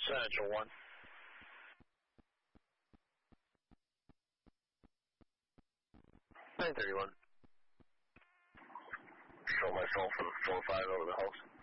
Central 1. Show myself from 4-5 over the house.